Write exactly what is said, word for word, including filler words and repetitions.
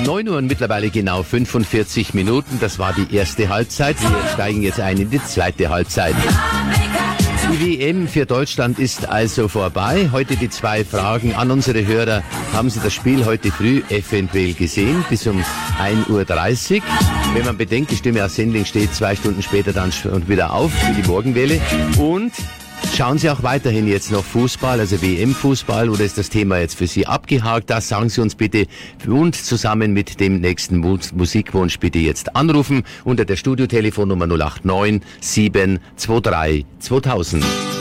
neun Uhr und mittlerweile genau fünfundvierzig Minuten. Das war die erste Halbzeit. Wir steigen jetzt ein in die zweite Halbzeit. Die W M für Deutschland ist also vorbei. Heute die zwei Fragen an unsere Hörer. Haben Sie das Spiel heute früh eventuell gesehen? Bis um ein Uhr dreißig. Wenn man bedenkt, die Stimme aus Sendling steht zwei Stunden später dann schon wieder auf für die Morgenwelle. Und schauen Sie auch weiterhin jetzt noch Fußball, also W M-Fußball, oder ist das Thema jetzt für Sie abgehakt? Das sagen Sie uns bitte und zusammen mit dem nächsten Mus- Musikwunsch bitte jetzt anrufen unter der Studiotelefonnummer null acht neun sieben zwei drei zweitausend.